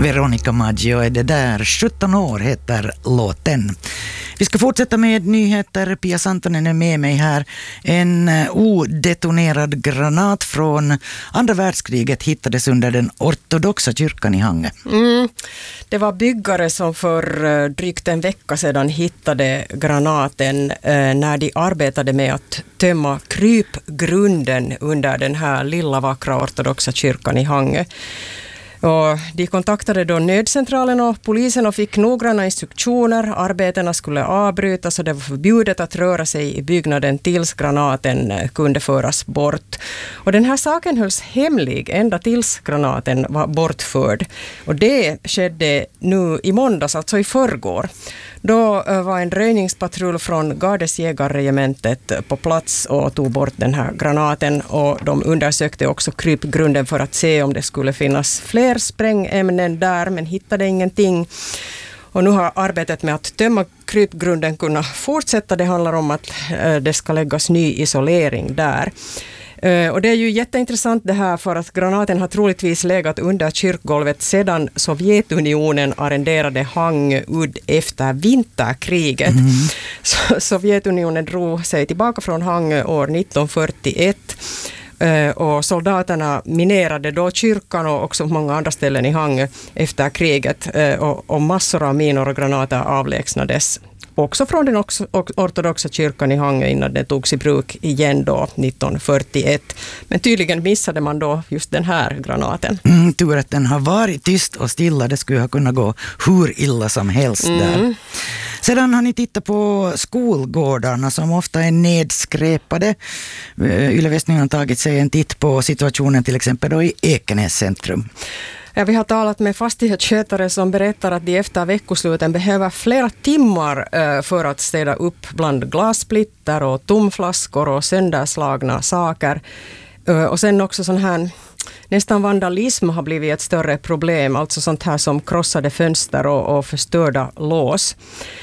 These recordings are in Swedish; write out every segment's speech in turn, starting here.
Veronica Maggio är det där. 17 år heter låten. Vi ska fortsätta med nyheter. Pia Santonen är med mig här. En odetonerad granat från andra världskriget hittades under den ortodoxa kyrkan i Hangö. Det var byggare som för drygt en vecka sedan hittade granaten när de arbetade med att tömma krypgrunden under den här lilla vackra ortodoxa kyrkan i Hangö. Och de kontaktade då nödcentralen och polisen och fick noggranna instruktioner. Arbetena skulle avbrytas och det var förbjudet att röra sig i byggnaden tills granaten kunde föras bort. Och den här saken hölls hemlig ända tills granaten var bortförd. Och det skedde nu i måndags, alltså i förrgår. Då var en röjningspatrull från Gardesjägarregementet på plats och tog bort den här granaten. Och de undersökte också krypgrunden för att se om det skulle finnas fler sprängämnen där, men hittade ingenting. Och nu har arbetet med att tömma krypgrunden kunnat fortsätta. Det handlar om att det ska läggas ny isolering där. Och det är ju jätteintressant det här, för att granaten har troligtvis legat under kyrkgolvet sedan Sovjetunionen arrenderade Hangö udd efter vinterkriget. Så Sovjetunionen drog sig tillbaka från Hangö år 1941. Och soldaterna minerade då kyrkan och också många andra ställen i Hangö efter kriget. Och massor av minor och granater avlägsnades också från den ortodoxa kyrkan i Hangö innan den togs i bruk igen då 1941. Men tydligen missade man då just den här granaten. Tur att den har varit tyst och stilla. Det skulle ha kunnat gå hur illa som helst där. Sedan har ni tittat på skolgårdarna som ofta är nedskräpade. Yle Västnyland har tagit sig en titt på situationen till exempel då i Ekenäs centrum. Ja, vi har talat med fastighetsskötare som berättar att de efter veckosluten behöver flera timmar för att städa upp bland glassplitter och tomflaskor och sönderslagna saker. Och sen också sån här nästan vandalism har blivit ett större problem, alltså sånt här som krossade fönster och förstörda lås.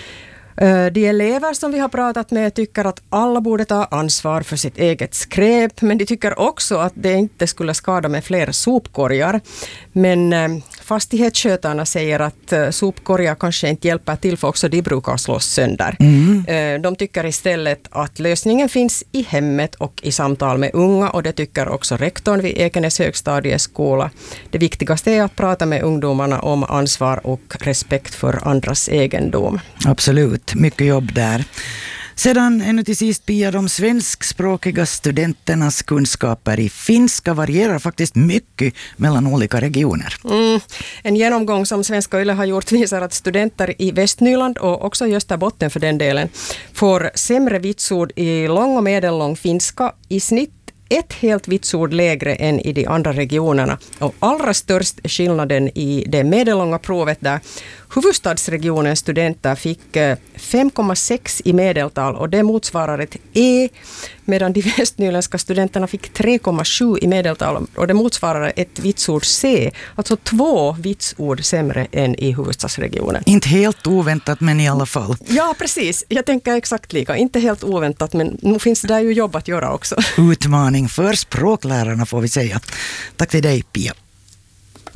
De elever som vi har pratat med tycker att alla borde ta ansvar för sitt eget skräp, men de tycker också att det inte skulle skada med fler sopkorgar. Men fastighetsskötarna säger att sopkorgar kanske inte hjälper till, för också de brukar slås sönder. De tycker istället att lösningen finns i hemmet och i samtal med unga, och det tycker också rektorn vid Ekenäs högstadieskola. Det viktigaste är att prata med ungdomarna om ansvar och respekt för andras egendom. Absolut. Mycket jobb där. Sedan ännu till sist, Pia, de svenskspråkiga studenternas kunskaper i finska varierar faktiskt mycket mellan olika regioner. En genomgång som Svenska Yle har gjort visar att studenter i Västnyland och också i Österbotten för den delen får sämre vitsord i lång och medellång finska i snitt. Ett helt vitsord lägre än i de andra regionerna. Och allra störst skillnaden i det medellånga provet där huvudstadsregionens studenter fick 5,6 i medeltal, och det motsvarar ett E, medan de västnyländska studenterna fick 3,7 i medeltal, och det motsvarar ett vitsord C, alltså 2 vitsord sämre än i huvudstadsregionen. Inte helt oväntat, men i alla fall. Ja, precis. Jag tänker exakt lika. Inte helt oväntat, men nu finns det där ju jobb att göra också. Utmaning för språklärarna, får vi säga. Tack till dig, Pia.